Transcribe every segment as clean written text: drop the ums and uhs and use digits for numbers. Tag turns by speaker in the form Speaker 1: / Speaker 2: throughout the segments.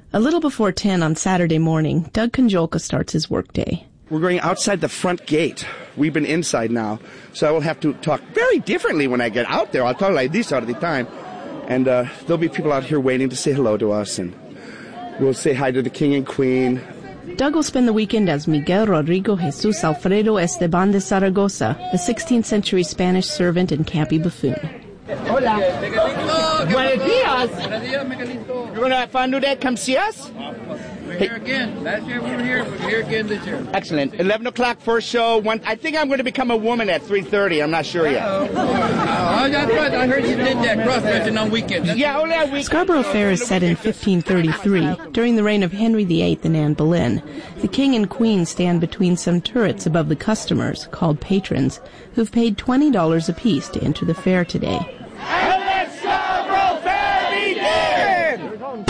Speaker 1: A little before 10 on Saturday morning, Doug Konjolka starts his workday.
Speaker 2: We're going outside the front gate. We've been inside now, so I will have to talk very differently when I get out there. I'll talk like this all the time. And there'll be people out here waiting to say hello to us, and we'll say hi to the king and queen.
Speaker 1: Doug will spend the weekend as Miguel Rodrigo Jesus Alfredo Esteban de Zaragoza, the 16th century Spanish servant and campy buffoon.
Speaker 2: Hola. Buenos dias. Buenos dias, Miguelito. You're going to have fun today? Come see us?
Speaker 3: We're here again. Last year we were here. We're here again this year.
Speaker 2: Excellent. 11 o'clock first show. I think I'm going to become a woman at 3:30. I'm not sure yet.
Speaker 3: That's right. I heard you did that cross-dressing on weekends.
Speaker 2: Yeah, only on weekends.
Speaker 1: Scarborough Fair is set in 1533, during the reign of Henry VIII and Anne Boleyn. The king and queen stand between some turrets above the customers, called patrons, who've paid $20 apiece to enter the fair today.
Speaker 2: And let Scarborough Fair begin!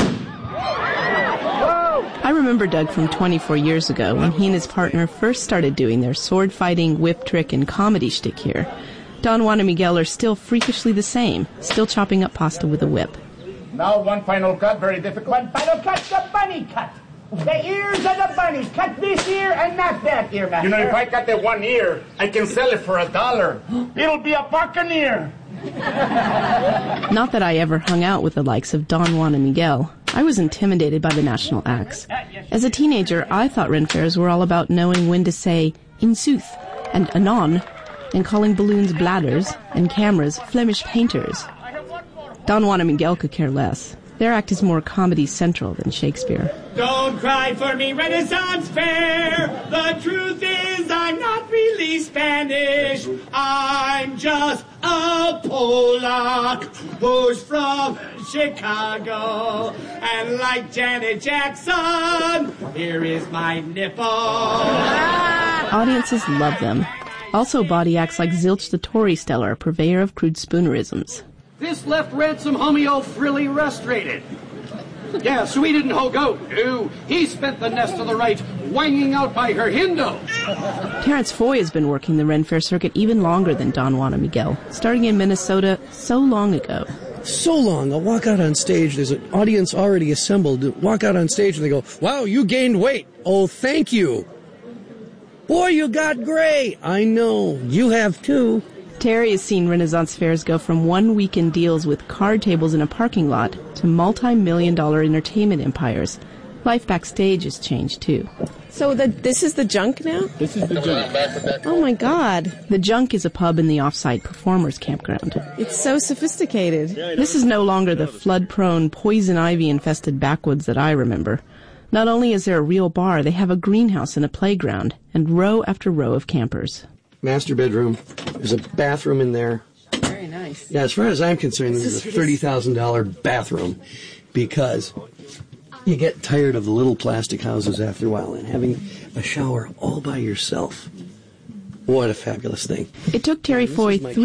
Speaker 1: I remember Doug from 24 years ago when he and his partner first started doing their sword-fighting, whip trick, and comedy shtick here. Don Juan and Miguel are still freakishly the same, still chopping up pasta with a whip.
Speaker 2: Now one final cut, very difficult. One final cut, the bunny cut. The ears of the bunny. Cut this ear and not that ear, master.
Speaker 4: You know, if I cut the one ear, I can sell it for $1.
Speaker 2: It'll be a buccaneer.
Speaker 1: Not that I ever hung out with the likes of Don Juan and Miguel. I was intimidated by the national acts. As a teenager, I thought Ren fairs were all about knowing when to say in sooth and anon, and calling balloons bladders and cameras Flemish painters. Don Juan and Miguel could care less. Their act is more Comedy Central than Shakespeare.
Speaker 5: Don't cry for me, Renaissance Fair. The truth is I'm not really Spanish. I'm just a Polak who's from Chicago. And like Janet Jackson, here is my nipple.
Speaker 1: Audiences love them. Also body acts like Zilch the Tory Stellar, purveyor of crude spoonerisms.
Speaker 6: This left ransom homeo frilly restrated. Yeah, so he didn't hoe goat. No, he spent the nest of the right wanging out by her Hindu.
Speaker 1: Terrence Foy has been working the Ren Fair circuit even longer than Don Juan and Miguel, starting in Minnesota so long ago.
Speaker 7: So long, I'll walk out on stage, there's an audience already assembled, walk out on stage and they go, wow, you gained weight. Oh, thank you. Boy, you got gray. I know, you have too.
Speaker 1: Terry has seen Renaissance fairs go from one-weekend deals with card tables in a parking lot to multi-million-dollar entertainment empires. Life backstage has changed, too.
Speaker 8: So this is the junk now?
Speaker 4: This is the junk.
Speaker 8: Oh, my God.
Speaker 1: The junk is a pub in the off-site performers campground.
Speaker 8: It's so sophisticated.
Speaker 1: This is no longer the flood-prone, poison ivy-infested backwoods that I remember. Not only is there a real bar, they have a greenhouse and a playground, and row after row of campers.
Speaker 7: Master bedroom. There's a bathroom in there.
Speaker 8: Very nice.
Speaker 7: Yeah, as far as I'm concerned, this is a $30,000 bathroom because you get tired of the little plastic houses after a while and having a shower all by yourself. What a fabulous thing.
Speaker 1: It took Terry Foy